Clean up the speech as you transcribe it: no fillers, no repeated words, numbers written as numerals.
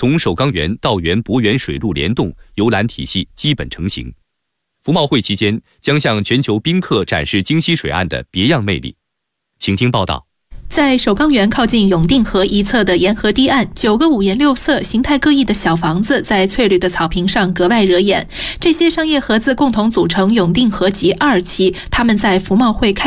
从首钢园到园博园水陆联动游览体系基本成型。服贸会期间将向全球宾客展示京西水岸的别样魅力。请听报道。 在首钢园靠近永定河一侧的沿河堤岸，9个五颜六色、形态各异的小房子在翠绿的草坪上格外惹眼。这些商业合资共同组成永定河集2期，他们在服贸会开